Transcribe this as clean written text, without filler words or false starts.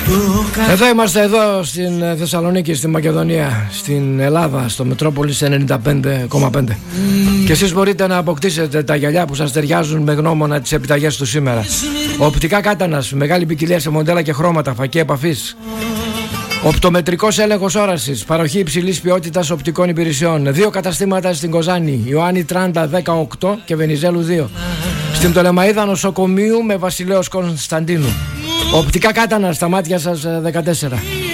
Εδώ είμαστε, εδώ στην Θεσσαλονίκη, στη Μακεδονία, στην Ελλάδα, στο Μετρόπολης 95,5. Και εσείς μπορείτε να αποκτήσετε τα γυαλιά που σας ταιριάζουν με γνώμονα τις επιταγές του σήμερα. Οπτικά κάτανας, μεγάλη ποικιλία σε μοντέλα και χρώματα, φακή επαφής. Οπτομετρικός έλεγχος όρασης, παροχή υψηλής ποιότητας οπτικών υπηρεσιών. 2 καταστήματα στην Κοζάνη, Ιωάννη Τράντα 18 και Βενιζέλου 2. Στην Πτολεμαΐδα νοσοκομείου με Βασιλέως Κωνσταντίνου. Οπτικά κάτανα στα μάτια σας 14.